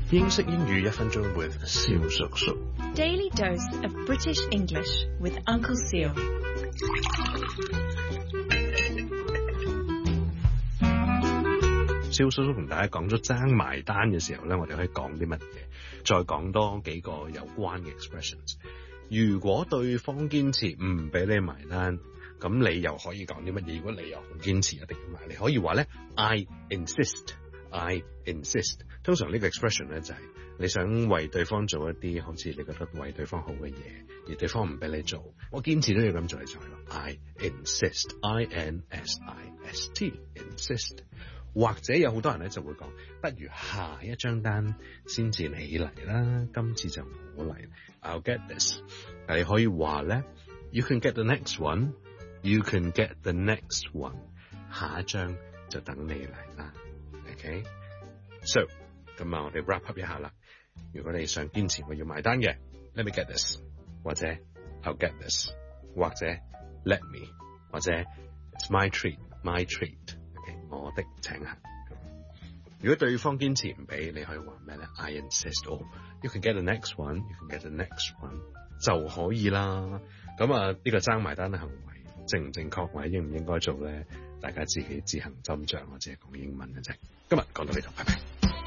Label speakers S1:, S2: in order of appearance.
S1: 英式英語1分鐘 with 蕭叔叔。
S2: Daily dose of British English with Uncle Seal.
S1: 蕭叔叔同大家講咗爭埋單嘅時候咧，我哋可以講啲乜嘢？再講多幾個有關嘅 expressions。如果對方堅持唔俾你埋單，咁你又可以講啲乜嘢？如果你又好堅持一定要埋，你可以話咧 I insist。I insist。通常呢個 expression 咧就係你想為對方做一啲好似你覺得為對方好嘅嘢，而對方唔俾你做，我堅持都要咁做，你就係咯。I insist。I N S I S T。insist。或者有好多人咧就會講，不如下一張單先至你嚟啦，今次就我嚟。I'll get this。你可以話咧 You can get the next one。You can get the next one。下一張就等你嚟啦。OK。So， 咁啊，我哋 wrap up 一下啦。如果你想堅持我要埋單嘅 ，Let me get this， 或者 I'll get this， 或者 Let me， 或者 It's my treat，my treat。OK， 我的請客。如果對方堅持唔俾，你可以話咩咧 ？I insist。or you can get the next one，you can get the next one 就可以啦。咁啊，呢個爭埋單嘅行為正唔正確，或者應唔應該做咧？大家自己自行斟酌，我只係講英文嘅啫。今日講到呢度，拜拜。